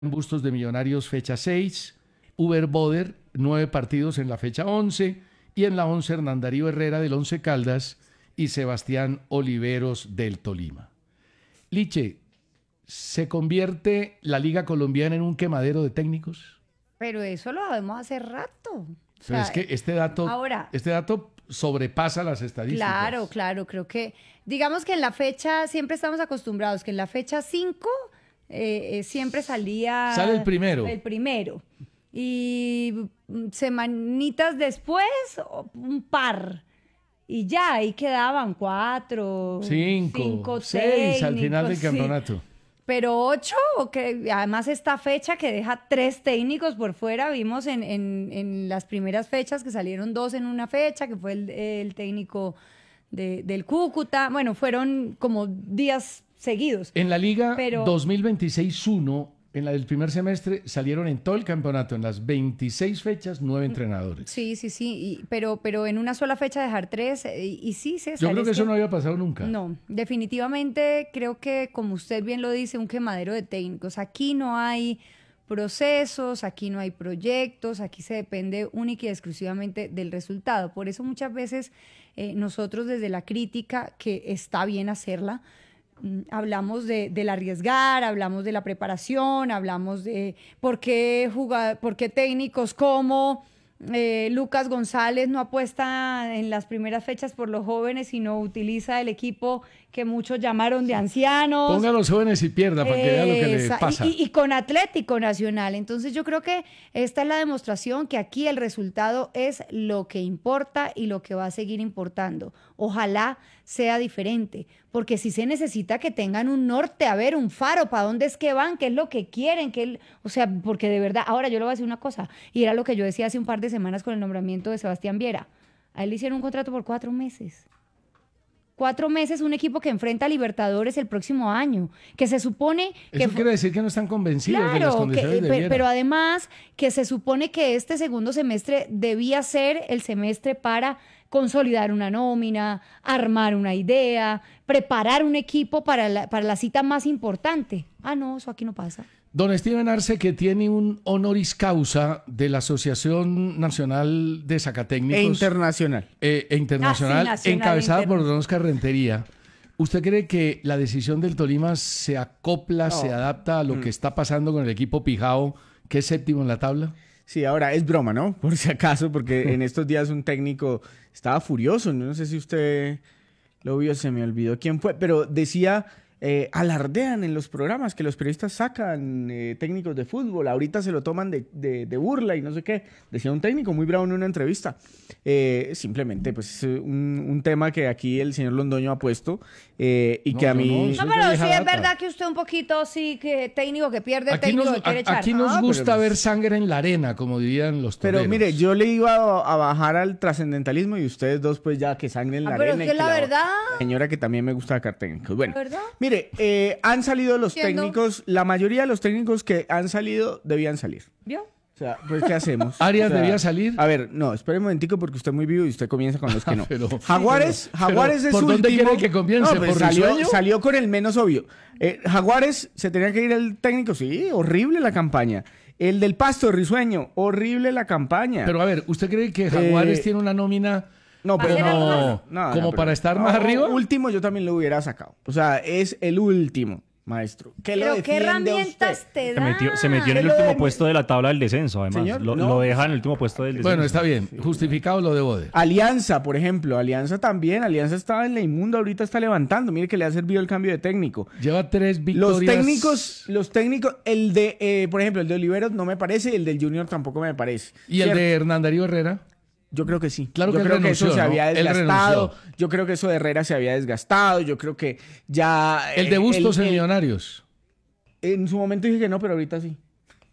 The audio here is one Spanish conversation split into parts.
Bustos de Millonarios fecha 6, Uber Boder 9 partidos en la fecha 11 y en la 11 Hernán Darío Herrera del Once Caldas y Sebastián Oliveros del Tolima. Liche, ¿se convierte la Liga Colombiana en un quemadero de técnicos? Pero eso lo sabemos hace rato. Pero es que este dato sobrepasa las estadísticas. Claro, creo que, digamos que en la fecha, siempre estamos acostumbrados que en la fecha 5 siempre salía... Sale el primero. El primero. Y semanitas después, un par. Y ya, ahí quedaban 4, 5, 6 técnicos, al final del campeonato. Sí. Pero 8, que además esta fecha que deja 3 técnicos por fuera, vimos en las primeras fechas que salieron 2 en una fecha, que fue el técnico del Cúcuta. Bueno, fueron como días seguidos. En la Liga 2026-1, en la del primer semestre, salieron en todo el campeonato, en las 26 fechas, 9 entrenadores. Sí, pero en una sola fecha dejar 3, y sí, César. Yo creo que eso no había pasado nunca. No, definitivamente creo que, como usted bien lo dice, un quemadero de técnicos. Aquí no hay procesos, aquí no hay proyectos, aquí se depende única y exclusivamente del resultado. Por eso muchas veces nosotros desde la crítica, que está bien hacerla, hablamos del arriesgar, hablamos de la preparación, hablamos de por qué técnicos como Lucas González no apuesta en las primeras fechas por los jóvenes, sino utiliza el equipo que muchos llamaron de ancianos. Ponga a los jóvenes y pierda para que vea lo que le pasa. Y con Atlético Nacional. Entonces yo creo que esta es la demostración que aquí el resultado es lo que importa y lo que va a seguir importando. Ojalá sea diferente, porque si se necesita que tengan un norte, a ver, un faro, para dónde es que van, qué es lo que quieren, o sea, porque de verdad, ahora yo le voy a decir una cosa, y era lo que yo decía hace un par de semanas con el nombramiento de Sebastián Viera. A él le hicieron un contrato por 4 meses. 4 meses, un equipo que enfrenta a Libertadores el próximo año, que se supone que... Eso quiere decir que no están convencidos de las condiciones de Viera. Pero además que se supone que este segundo semestre debía ser el semestre para consolidar una nómina, armar una idea, preparar un equipo para la cita más importante. Ah, no, eso aquí no pasa. Don Steven Arce, que tiene un honoris causa de la Asociación Nacional de Zacatécnicos. Internacional. Internacional, nacional, encabezada por Don Oscar Rentería. ¿Usted cree que la decisión del Tolima se acopla, se adapta a lo que está pasando con el equipo Pijao, que es séptimo en la tabla? Sí, ahora es broma, ¿no? Por si acaso, porque en estos días un técnico estaba furioso. No sé si usted lo vio, se me olvidó quién fue, pero decía... alardean en los programas que los periodistas sacan técnicos de fútbol, ahorita se lo toman de burla y no sé qué, decía un técnico muy bravo en una entrevista. Simplemente pues un tema que aquí el señor Londoño ha puesto y que a mí... No, pero sí es verdad que usted un poquito sí, que técnico que pierde, técnico que quiere echar. Aquí nos gusta ver sangre en la arena, como dirían los toreros. Pero mire, yo le iba a bajar al trascendentalismo y ustedes dos pues ya que sangre en la arena. Pero es que la verdad... Señora que también me gusta sacar técnicos. Bueno, ¿verdad? Mire, han salido los técnicos, la mayoría de los técnicos que han salido debían salir. ¿Vio? O sea, pues ¿qué hacemos? ¿Arias debía salir? A ver, no, espere un momentico porque usted es muy vivo y usted comienza con los que no. Jaguares es ¿por dónde quiere que comience? No, pues salió con el menos obvio. Jaguares se tenía que ir el técnico, sí, horrible la campaña. El del Pasto, Risueño, horrible la campaña. Pero a ver, ¿usted cree que Jaguares tiene una nómina... No, pero como para estar más arriba? Último yo también lo hubiera sacado. O sea, es el último, maestro. ¿Pero qué herramientas te da? Se metió en el último puesto de la tabla del descenso, además. Señor, lo deja en el último puesto del descenso. Bueno, está bien. Justificado lo de Bode. Alianza, por ejemplo. Alianza también. Alianza estaba en la inmunda, ahorita está levantando. Mire que le ha servido el cambio de técnico. Lleva 3 victorias. Los técnicos, el de, por ejemplo, el de Oliveros no me parece y el del Junior tampoco me parece. ¿Y ¿cierto? El de Hernán Darío Herrera? Yo creo que sí. Claro, yo creo que eso se había desgastado. Renunció. Yo creo que eso de Herrera se había desgastado. Yo creo que ya... El de Bustos en Millonarios. En su momento dije que no, pero ahorita sí.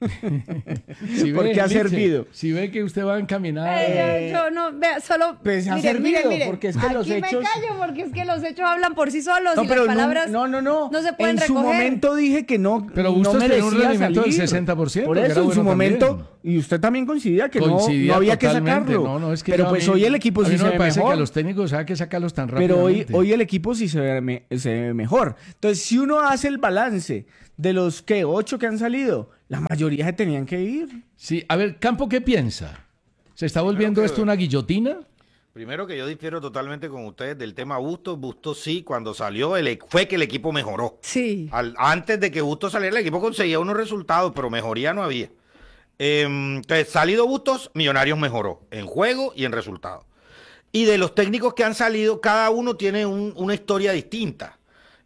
Porque ha servido. Si ve que usted va encaminado. Yo no, vea, solo. Pues ha servido, porque es que los hechos. Aquí me callo, porque es que los hechos hablan por sí solos no, y pero las palabras no se pueden en recoger. su momento dije que no. Pero Bustos no tenía un rendimiento del salir. 60%. Por eso, en su momento. También. Y usted también coincidía que no había que sacarlo. No, es que pero pues hoy el equipo sí se ve parece mejor. que a los técnicos hay que sacarlos tan rápidamente. Pero hoy el equipo sí se ve mejor. Entonces, si uno hace el balance de los 8 que han salido, La mayoría se tenían que ir. Sí, a ver, Campo, ¿qué piensa? ¿Se está volviendo esto una guillotina? Primero que yo difiero totalmente con ustedes del tema Bustos. Bustos sí, cuando salió fue que el equipo mejoró. Sí. Antes de que Bustos saliera, el equipo conseguía unos resultados, pero mejoría no había. Entonces, salido Bustos, Millonarios mejoró en juego y en resultados. Y de los técnicos que han salido, cada uno tiene una historia distinta.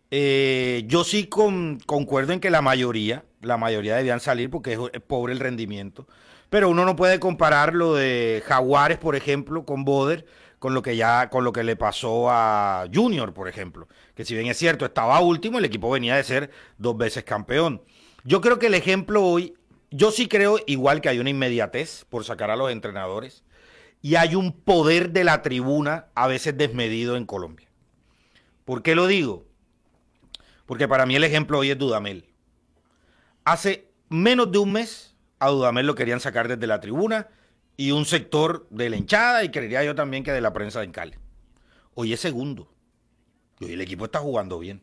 Yo sí concuerdo en que la mayoría debían salir porque es pobre el rendimiento. Pero uno no puede comparar lo de Jaguares, por ejemplo, con Boder, con lo que le pasó a Junior, por ejemplo. Que si bien es cierto, estaba último, el equipo venía de ser 2 veces campeón. Yo creo que el ejemplo hoy, yo sí creo igual que hay una inmediatez por sacar a los entrenadores y hay un poder de la tribuna a veces desmedido en Colombia. ¿Por qué lo digo? Porque para mí el ejemplo hoy es Dudamel. Hace menos de un mes a Dudamel lo querían sacar desde la tribuna y un sector de la hinchada y creería yo también que de la prensa en Cali. Hoy es segundo. Y hoy el equipo está jugando bien.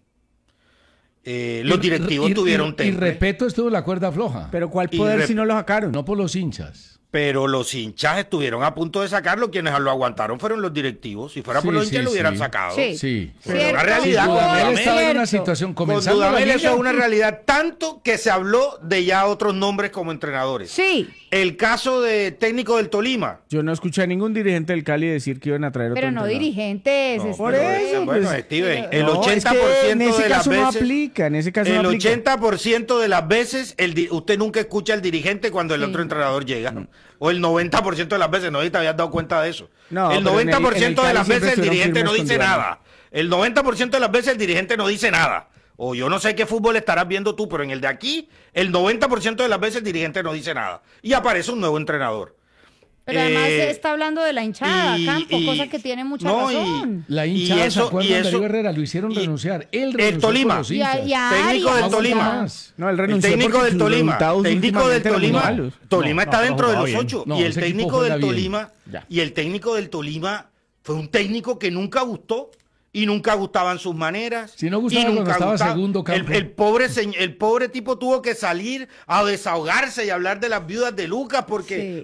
Los directivos tuvieron Y Repeto estuvo en la cuerda floja. Pero ¿cuál poder si no lo sacaron? No por los hinchas. Pero los hinchas estuvieron a punto de sacarlo. Quienes lo aguantaron fueron los directivos. Si fuera por los hinchas lo hubieran sacado. Sí. Pero es una realidad. Dudamel estaba en una situación comenzando Con Dudamel la eso liga. es una realidad. Tanto que se habló de ya otros nombres como entrenadores. Sí. El caso de técnico del Tolima. Yo no escuché a ningún dirigente del Cali decir que iban a traer otro Pero no entrenador. dirigentes. No, por pero eso, bueno, pues, Steven, el No, 80% es que en ese de las caso no veces, aplica, en ese caso no el aplica. 80% de las veces usted nunca escucha al dirigente cuando el otro entrenador llega. O el 90% de las veces, no sé si te habías dado cuenta de eso. No, el pero en el 90% de Cali las siempre veces el estuvieron dirigente no firmes dice con Dudamel. nada. El 90% de las veces el dirigente no dice nada. O yo no sé qué fútbol estarás viendo tú, pero en el de aquí, el 90% de las veces el dirigente no dice nada. Y aparece un nuevo entrenador. Pero además se está hablando de la hinchada, Campo, cosa que tiene mucha razón. La hinchada, y eso- ¿se acuerdan y de eso- Darío Herrera? Lo hicieron y- renunciar. Él renunció el Tolima. por los hinchas. Y a Técnico Arias, del Tolima. No, él El renunció técnico porque del sus Tolima. resultados Técnico del últimamente eran muy Tolima. malos. Tolima está No, dentro de jugaba los bien. 8. No, Y el ese equipo técnico juega del bien. Tolima. Ya. Y el técnico del Tolima fue un técnico que nunca gustó. Y nunca gustaban sus maneras. Si no gustaba y cuando nunca estaba gustaba. segundo Campo. El pobre tipo tuvo que salir a desahogarse y hablar de las viudas de Lucas porque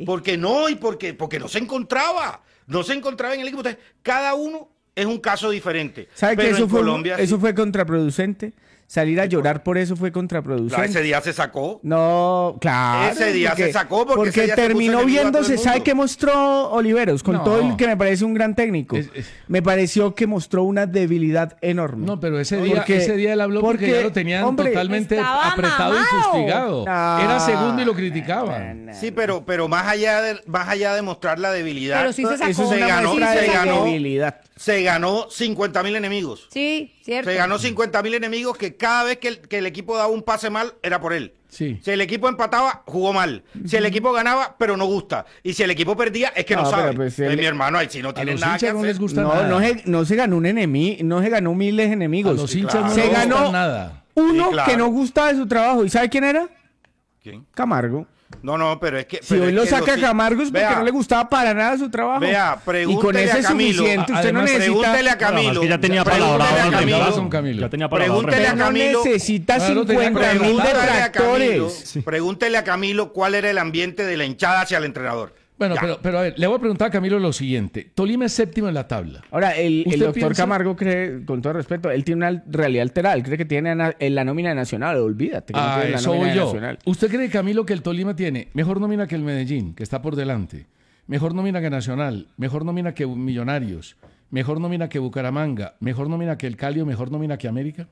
no se encontraba. No se encontraba en el equipo. Entonces, cada uno es un caso diferente. ¿Sabe que Pero eso en fue, Colombia, eso sí. fue contraproducente? Salir a llorar por eso fue Claro, contraproducente. ese día se sacó. No, claro. Ese día se sacó porque ese día se terminó puso enemigo a todo viéndose. el ¿Sabe mundo. qué mostró Oliveros? Con No. todo el que me parece un gran técnico. Me pareció que mostró una debilidad enorme. No, pero ese Porque- día él habló porque ya lo tenían hombre, totalmente estaba apretado y mamado. fustigado. No. Era segundo y lo criticaban. Sí, pero más allá de mostrar la debilidad, Pero sí se sacó. Eso es una ganó, muestra de se ganó. debilidad. se ganó 50.000 enemigos. Sí, cierto. Se ganó 50.000 enemigos que cada vez que el equipo daba un pase mal, era por él. Sí. Si el equipo empataba, jugó mal. Si el equipo ganaba, pero no gusta. Y si el equipo perdía, es que no No, sabe. pero pues Mi hermano, ahí sí no A tiene los nada que hinchas no hacer. les gusta No, nada. no se ganó un enemigo, no se ganó miles de A enemigos. los hinchas no claro. Se les gusta ganó nada. uno Sí, claro. que no gustaba de su trabajo. ¿Y sabe quién era? ¿Quién? Camargo. No, pero es que... Si pero hoy es lo que saca los- Camargo es porque Vea, no le gustaba para nada su trabajo. Vea, y con pregúntele ese a es Camilo. suficiente. Usted no Además, necesita... pregúntele a Bueno, además Camilo. que ya tenía Pregúntele palabrado a el Camilo. reemplazo. Camilo. Ya tenía palabrado el Pregúntele a Pero no reemplazo. Camilo. necesita Claro, lo tenían 50.000 Pregúntele a Camilo, detractores. pregúntele a Camilo cuál era el ambiente de la hinchada hacia el entrenador. Bueno, Ya. pero a ver, le voy a preguntar a Camilo lo siguiente. Tolima es séptimo en la tabla. Ahora, el ¿Usted doctor piensa? Camargo cree, con todo respeto, él tiene una realidad alterada. Él cree que tiene en la nómina nacional. Olvídate que no Ah, tiene la eso nómina voy yo. nacional. ¿Usted cree, Camilo, que el Tolima tiene mejor nómina que el Medellín, que está por delante? Mejor nómina que Nacional, mejor nómina que Millonarios, mejor nómina que Bucaramanga, mejor nómina que el Cali o mejor nómina que América?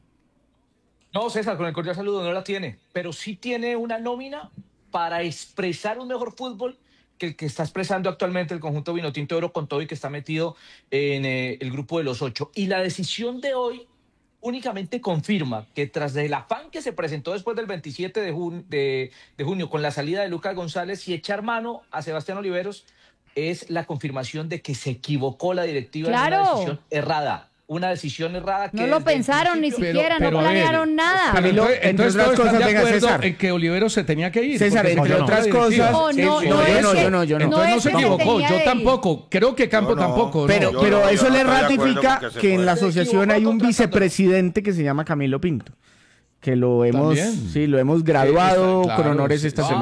No, César, con el cordial saludo, no la tiene, pero sí tiene una nómina para expresar un mejor fútbol que el que está expresando actualmente el conjunto Vinotinto de Oro con todo y que está metido en el grupo de los 8. Y la decisión de hoy únicamente confirma que tras el afán que se presentó después del 27 de junio con la salida de Lucas González y echar mano a Sebastián Oliveros, es la confirmación de que se equivocó la directiva en Claro. una decisión errada. Una decisión errada que No lo desde el pensaron ni principio- siquiera, Pero, no a ver, planearon nada. Pero Camilo, entonces entre todos otras están cosas, de venga, acuerdo César. en que Olivero se tenía que ir. César, porque entre se otras equivocó la cosas... directiva. Oh, no, Sí, no yo es no, que- yo no. Entonces no es se que se equivocó, tenía yo de ir. tampoco. Creo que Campo Yo no. tampoco. ¿no? Pero, yo pero no, eso yo no le estoy de acuerdo ratifica con que se que en puede. la Se asociación equivocó hay un contratándolo. vicepresidente que se llama Camilo Pinto. que lo hemos, ¿También? sí, lo hemos graduado Claro, con honores sí. esta No, semana.